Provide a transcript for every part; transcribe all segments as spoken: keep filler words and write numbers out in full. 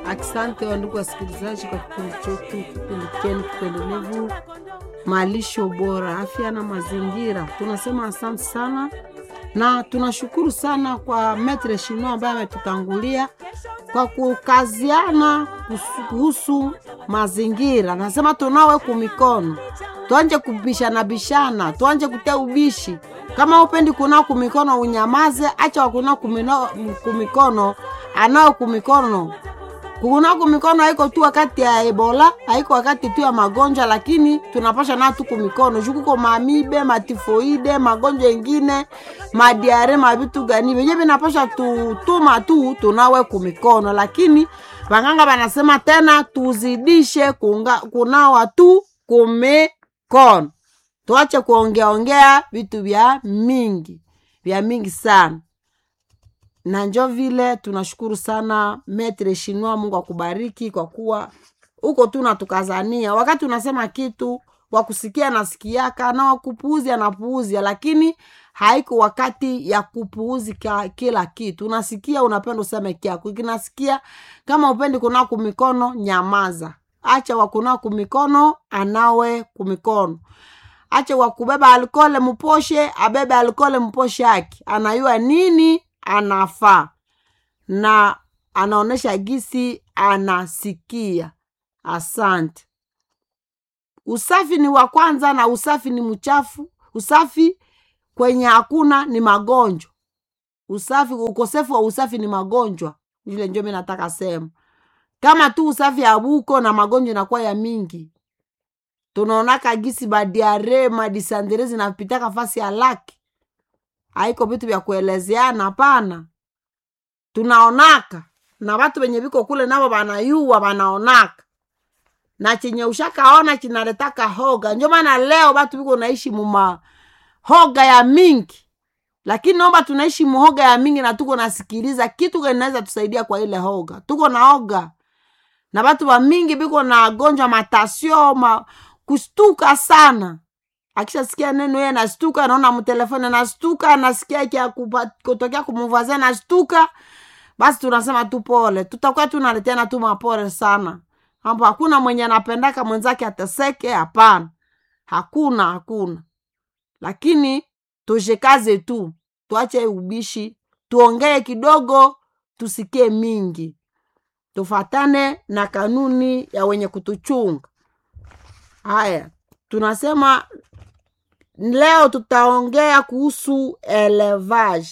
Asante wa ndugu wasikilizaji kwa kipindi chetu, kipindi chenu kipendelevu malisho bora, afya na mazingira. Tunasema asante sana na tunashukuru sana kwa Maitre Shino ambaye ametutangulia kwa kukaziana kuhusu mazingira. Nasema tunawe kumikono, tuanje kubishana bishana, tuanje kutea ubishi. Kama upendi kunao kumikono unyamaze, acha wakunao kumikono, anao kumikono. Kunao kumikono haiko tu wakati ya Ebola, haiko wakati tu ya magonjwa, lakini tunapasha na tu kumikono. Jukuko mamibe, matifoide, magonjwa mengine, madiare, mabitu gani. Venye vinapasha tutuma tu tunawe kumikono, lakini waganga wanasema tena tuzidishe kunga, kunawa tu kumikono. Tuache kuongea ongea vitu vya mingi, vya mingi sana. Na njo vile tunashukuru sana Maitre Shino, Mungu akubariki kwa kuwa uko tu natukazania. Wakati unasema kitu wakusikia nasikiaka na wakupuuzi anapuuzi, lakini haiko wakati ya kupuuzi kila kitu. Unasikia unapenda useme kiako. Ukinasikia kama upendi kunao kumikono nyamaza. Acha wakunao kumikono anawe kumikono. Acha wakubeba alkole mposhe abebe alkole mposhe yake. Anayua nini anafaa na anaonesha gisi anasikia. Asante. Usafi ni wa kwanza na usafi ni mchafu. Usafi kwenye hakuna ni magonjwa. Usafi, ukosefu wa usafi ni magonjwa. Ile ndio mimi nataka sema. Kama tu usafi habuko na magonjwa inakuwa ya mingi. Tunaonaka gisi badiare madisandere zinapitaka fasi ya laki. Haiko vitu vya kuelezeana hapana. Tunaonaka na watu wenye biko kule nabo banayua wanaonaka. Na chenye ushakaona kinaletaka hoga. Ndio maana leo watu biko naishi muma hoga ya mingi. Lakini naomba tunaishi muhoga ya mingi na tuko nasikiliza kitu gani naweza tusaidia kwa ile hoga. Tuko na hoga. Na watu wa mingi biko na gonjwa matasio, ma, kustuka sana. Akisha sikia neno yeye anastuka, anaona mtelefoni anastuka, anasikia kia kutokea kumuvazia anastuka. Basi tunasema tu pole. Tutakuwa tunaleteana tu mapole sana. Hapo hakuna mwenye anapendaka mwenzake ateseke, hapana. Hakuna, hakuna. Lakini tujikaze tu. Tuache ubishi, tuongee kidogo, tusikie mingi. Tufatane na kanuni ya wenye kutuchunga. Haya, tunasema leo tutaongea kuhusu elevage.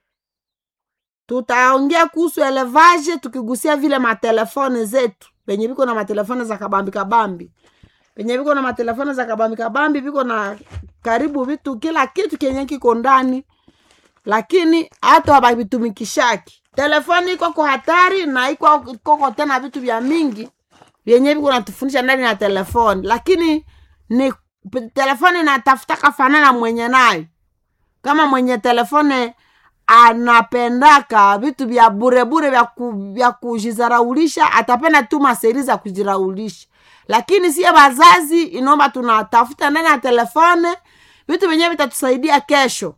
Tutaongea kuhusu elevage tukigusia vile matelefone zetu. Benye biko na matelefone za kabambi kabambi. Benye biko na matelefone za kabambi kabambi biko na karibu vitu kila kitu kenye kiko ndani. Lakini hata hababitumikishaki. Telefoni iko kwa hatari na iko iko tena vitu vya mingi vyenye biko natufundisha ndani ya telefoni. Lakini ni telefoni natafuta kafanana mwenye nayo. Kama mwenye telefone anapendaka vitu vya bure bure vya ku, vya kujizaraulisha, atapenda tu maseri za kujiraulisha. Lakini siye bazazi inomba tunatafuta ndani ya telefone vitu vyenye vitatusaidia kesho.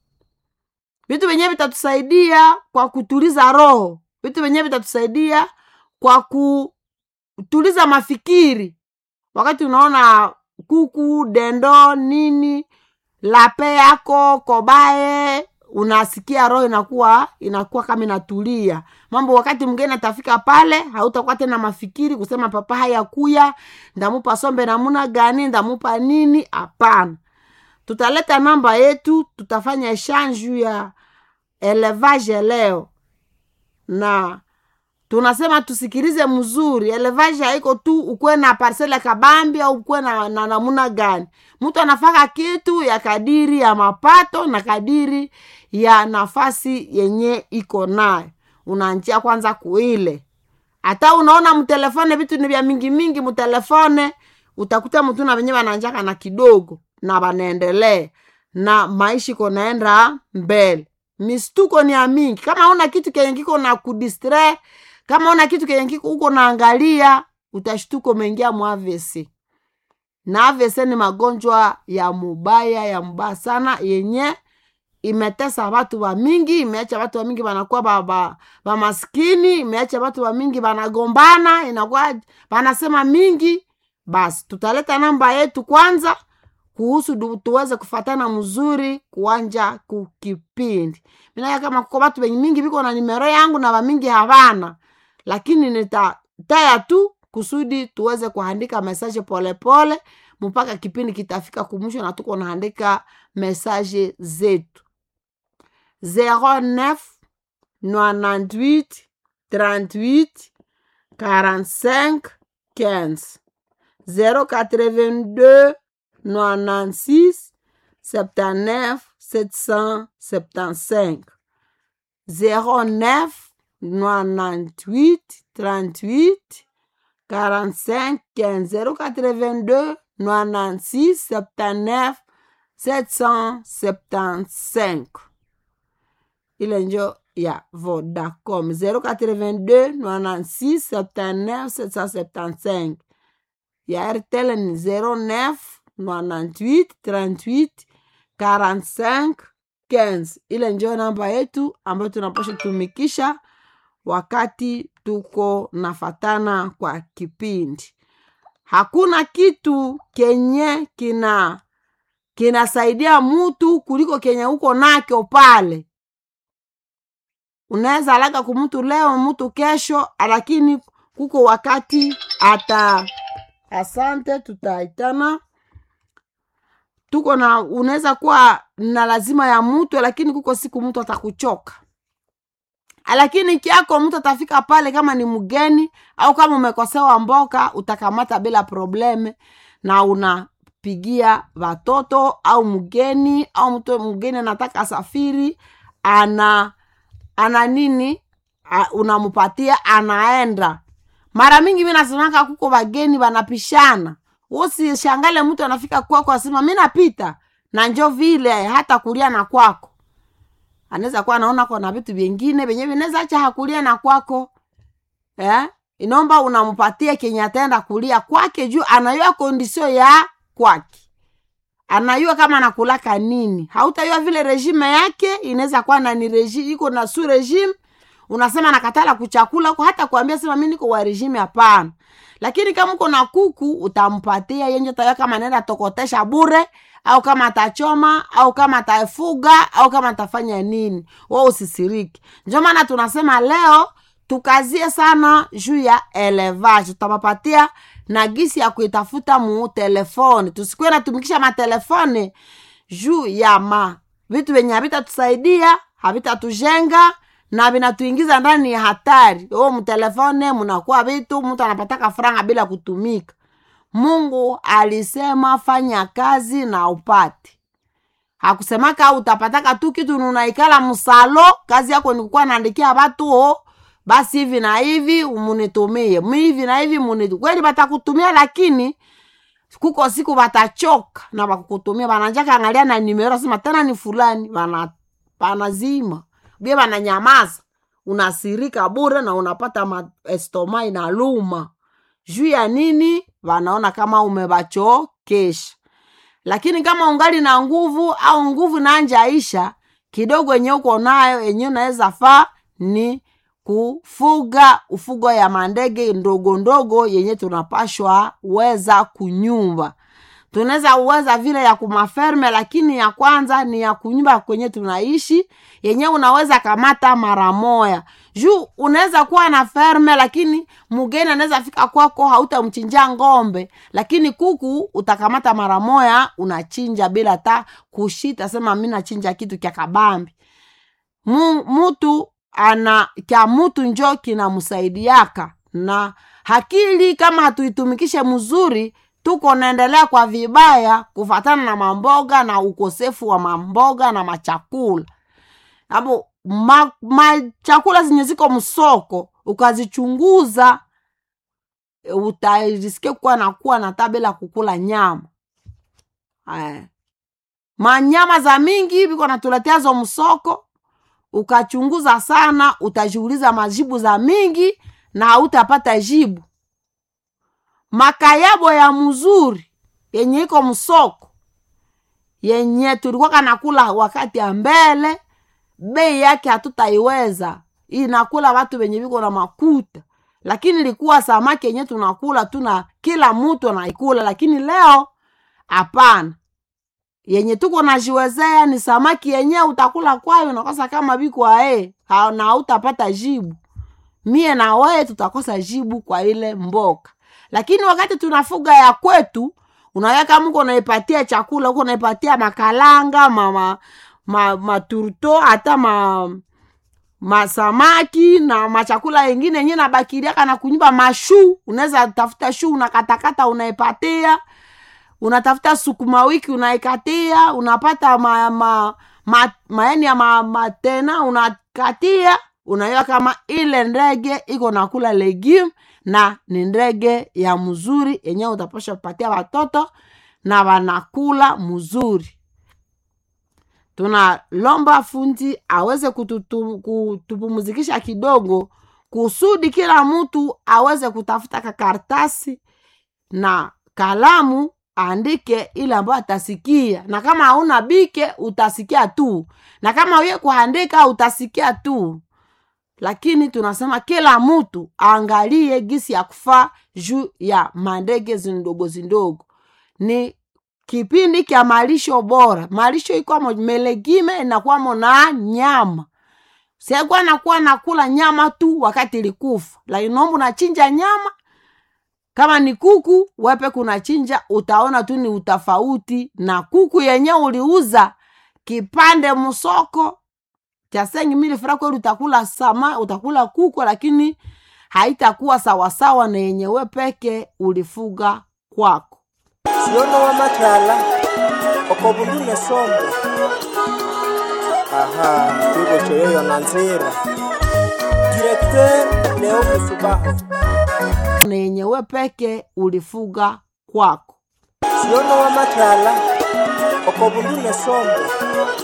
Vitu vyenye vitatusaidia kwa kutuliza roho. Vitu vyenye vitatusaidia kwa kutuliza mafikiri. Wakati unaona kuku, dendo, nini, lape yako, kobae, unasikia roho inakuwa inakuwa kama inatulia. Mambo wakati mwingine atafika pale, hautakuwa tena mafikiri kusema papa haya kuya, ndamupa sombe namuna gani, ndamupa nini, hapana. Tutaleta namba yetu, tutafanya exchange ya elevage leo. Na tunasema tusikilize mzuri. Elevage haiko tu ukwe na parcela kabambi au ukwe na, na namuna gani. Mtu anafaka kitu ya kadiri ya mapato na kadiri ya nafasi yenye iko nayo. Unaanjia kwanza kuile. Hata unaona mtelefone vitu ni vya mingi mingi mtelefone, utakuta mtu na wenyewe anaanjaka na kidogo na banaendelea na maisha iko naenda mbele. Mistuko ni ya mingi. Kama una kitu kenye kiko na kudistre, kama una kitu kenye kiko uko naangalia, utashtuko mengia mu A V C. Na A V C ni magonjwa ya mubaya, ya mbaya sana yenye imetesa watu wa mingi, imeacha watu wa mingi wanakuwa ba, ba, ba maskini, imeacha watu wa mingi wanagombana, inakuwa wanasema mingi. Basi tutaleta namba yetu kwanza kuhusu tuweze kufatana mzuri kuanja kukipindi. Mina kama kuko watu wengi mingi biko na nimero yangu na wa mingi havana, lakini nitataya tu kusudi tuweze kuandika message pole pole mpaka kipindi kitafika kumwisho na tuko naandika message zetu. zero neuf quatre-vingt-huit trente-huit quarante-cinq quinze zero quatre-vingt-deux quatre-vingt-six soixante-neuf sept cent soixante-quinze zero neuf quatre-vingt-huit trente-huit quarante-cinq quinze zero quatre-vingt-deux quatre-vingt-six soixante-neuf sept cent soixante-quinze. Ile njo ya Vodacom zero quatre-vingt-deux quatre-vingt-six soixante-neuf sept cent soixante-quinze. Ya Airtel ni zero neuf quatre-vingt-huit trente-huit quarante-cinq quinze. Ile njo namba yetu ambayo tunapaswa tumikisha wakati tuko nafatana kwa kipindi. Hakuna kitu kenye kina kinasaidia mtu kuliko kenye uko nako pale. Unaweza alaka kumutu leo mtu kesho, lakini kuko wakati ata asante tutaitana. Tuko na unaweza kuwa na lazima ya mtu, lakini kuko siku mtu atakuchoka. Lakini kiako mtu atafika pale kama ni mgeni au kama umekosewa mboka, utakamata bila probleme na unapigia watoto au mgeni au mtu mgeni anataka safiri, ana ana nini, unamupatia anaenda. Mara mingi mimi nasemaka kuko wageni wanapishana. Usi shangale mtu anafika kwako asema mimi napita na njoo vile hata kulia na kwako. Anaweza kuwa anaona kuna vitu vingine venye vinaweza acha hakulia na kwako. Eh? Inaomba unampatia kenye ataenda kulia kwake juu anayua kondisio ya kwake. Anayua kama anakulaka nini. Hautayua vile regime yake, inaweza kuwa na ni regime iko na su regime. Unasema nakatala kuchakula kwa hata kuambia sema mimi niko wa regime hapana. Lakini kama uko na kuku utampatia yenye tayo kama anaenda tokotesha bure au kama atachoma au kama atafuga au kama atafanya nini. Wewe usisiriki. Ndio maana tunasema leo tukazie sana juu ya elevage. Tutapapatia na gisi ya kuitafuta mu telefoni. Tusikuwe na tumikisha ma telefoni juu ya ma vitu venye habita tusaidia, habita tujenga na vinatuingiza ndani ya hatari. Wewe mtelefone mnakuwa vitu mtu anapataka franga bila kutumika. Mungu alisema fanya kazi na upate. Hakusemaka utapataka tu kitu unaikala msalo, kazi yako ni kukuwa naandikia watu oh, basi hivi na hivi umunitumie. Mimi hivi na hivi munitumie. Kweli batakutumia, lakini kuko siku batachoka na bakukutumia bananjaka angalia na nimero sema tena ni fulani bana banazima. Bia bananyamaza. Unasirika bure na unapata estoma inaluma. Juu ya nini? Wanaona kama umebachokesha. Lakini kama ungali na nguvu au nguvu na anjaisha, kidogo yenye uko nayo yenye unaweza faa ni kufuga ufugo ya mandege ndogo ndogo yenye tunapashwa weza kunyumba. Tunaweza uweza vile ya kumaferme, lakini ya kwanza ni ya kunyumba kwenye tunaishi yenye unaweza kamata mara moja. Juu unaweza kuwa na ferme lakini mgeni anaweza fika kwako hautamchinja ngombe, lakini kuku utakamata mara moja unachinja bila ta kushita sema mimi nachinja kitu kia kabambi. Mtu ana kia mtu njoo kinamsaidiaka na hakili kama hatuitumikishe mzuri tuko naendelea kwa vibaya kufatana na mamboga na ukosefu wa mamboga na machakula. Hapo ma, ma chakula zenye ziko msoko ukazichunguza utarisike kuwa na kuwa na tabela kukula nyama. Haya. Manyama za mingi biko natuletea zo msoko, ukachunguza sana utajiuliza majibu za mingi na hautapata jibu. Makayabo ya mzuri yenye iko msoko yenye tulikuwa kanakula wakati ya mbele, bei yake hatutaiweza. Inakula watu wenye biko na makuta. Lakini ilikuwa samaki yenye tunakula tuna kila mtu anaikula, lakini leo hapana. Yenye tuko najiwezea ni samaki yenye utakula kwayo unakosa kama biko ae, na utapata jibu. Mie na wewe tutakosa jibu kwa ile mboka. Lakini wakati tunafuga ya kwetu, unaweka mko unaipatia chakula, uko unaipatia makalanga, mama ma maturuto, hata ma masamaki na machakula yengine yenyewe na bakiria kana kunyumba mashu, unaweza tafuta shu unakatakata unaipatia, unatafuta sukuma wiki unaikatia, unapata ma ma ma maeni ya ma, matena unakatia, unaiwa kama ile ndege iko nakula legume na ni ndege ya mzuri yenyewe utapasha kupatia watoto na wanakula mzuri. Tunalomba fundi aweze kututu, kutupumzikisha kidogo kusudi kila mtu aweze kutafuta karatasi na kalamu andike ile ambayo atasikia, na kama hauna bike utasikia tu, na kama wewe kuandika utasikia tu. Lakini tunasema kila mtu angalie gisi ya kufaa juu ya mandege zindogo zindogo. Ni kipindi kia malisho bora. Malisho iko melegime na kwa na nyama. Sikuwa nakuwa nakula nyama tu wakati ilikufa. Lakini nombu na chinja nyama. Kama ni kuku, wepe kuna chinja, utaona tu ni utafauti. Na kuku yenye uliuza kipande musoko. Kiasengi mili frako utakula sama, utakula kuku, lakini haitakuwa sawasawa na yenye wepeke ulifuga kwako. Siono wa matala, okobundune sombe. Aha, tuko choyoyo nanzira. Directeur Leo Musubaho. Na yenye wepeke ulifuga kwako. Siono wa matala, okobundune sombe.